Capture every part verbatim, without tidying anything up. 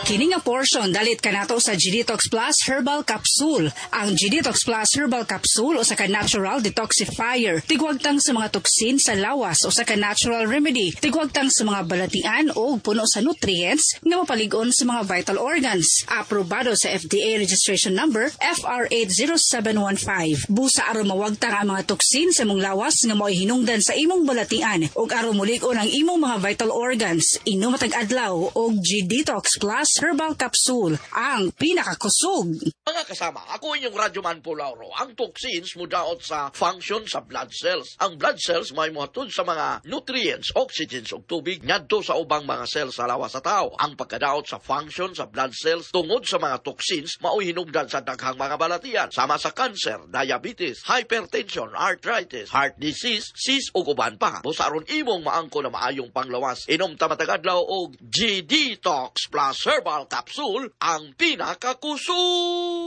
Kini nga portion dalit kanato sa G-Detox Plus Herbal Capsule. Ang G-Detox Plus Herbal Capsule usa ka natural detoxifier. Tigwagtang sa mga toksin sa lawas usa ka natural remedy. Tigwagtang sa mga balatian o puno sa nutrients nga mapalig-on sa mga vital organs. Aprobado sa F D A registration number F R eight zero seven one five. Busa aron mawagtang ang mga toksin sa imong lawas nga mo'y hinungdan sa imong balatian ug aron mulig-on ang imong mga vital organs. Inom matag adlaw og G-Detox Plus Herbal Capsule, ang pinakakusog. Mga kasama, ako inyong Radyoman Pulauro. Ang toxins mudaot sa function sa blood cells. Ang blood cells may muhatod sa mga nutrients, oxygens ug tubig ngadto sa ubang mga cells sa lawas sa tao. Ang pagkadaot sa function sa blood cells tungod sa mga toxins mao'y hinungdan sa daghang mga balatian sama sa cancer, diabetes, hypertension, arthritis, heart disease, cyst ug uban pa. Busa aron imong maangko na maayong panglawas, inom ta matag adlaw og G-Detox Plus Herbal Capsule, ang pinakakusog.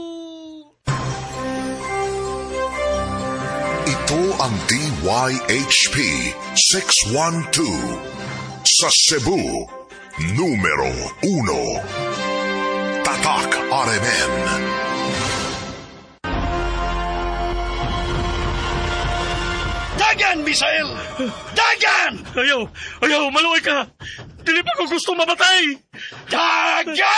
Ito ang D Y H P six one two sa Cebu, numero uno. Tatak R M N. Dagan, Misael! Dagan! Ayaw! Ayaw! Maluoy ka! Dili pa ko gusto mamatay! Dagan!